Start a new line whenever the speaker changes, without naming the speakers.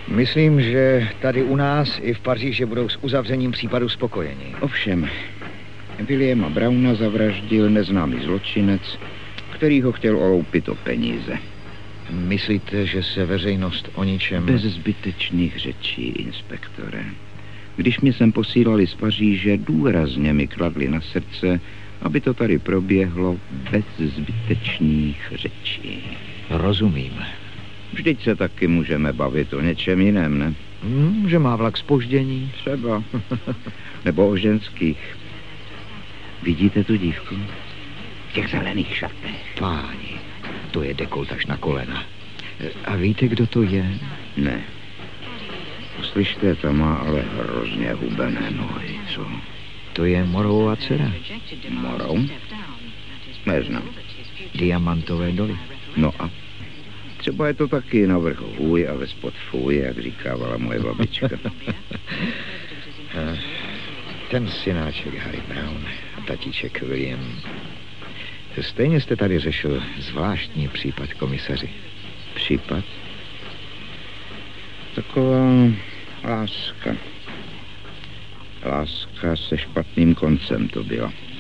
Myslím, že tady u nás i v Paříži budou s uzavřením případu spokojeni.
Ovšem, Williama Browna zavraždil neznámý zločinec, který ho chtěl oloupit o peníze.
Myslíte, že se veřejnost o ničem...
Bez zbytečných řečí, inspektore. Když mě sem posílali z Paříže, důrazně mi kladli na srdce, aby to tady proběhlo bez zbytečných řečí.
Rozumím.
Vždyť se taky můžeme bavit o něčem jiném, ne?
Že má vlak zpoždění.
Třeba. Nebo o ženských. Vidíte tu dívku? V těch zelených šatech.
Páni, to je dekoltaž na kolena. A víte, kdo to je?
Ne. Slyšte, ta má ale hrozně hubené nohy, co?
To je Morovova dcera.
Morou? Neznám.
Diamantové doly.
No a? Třeba je to taky na vrchu hůj a ve spod fůj, jak říkávala moje babička.
Ten synáček Harry Brown a tatíček William. Stejně jste tady řešil zvláštní případ, komisaři.
Případ? Taková láska. Láska se špatným koncem to byla.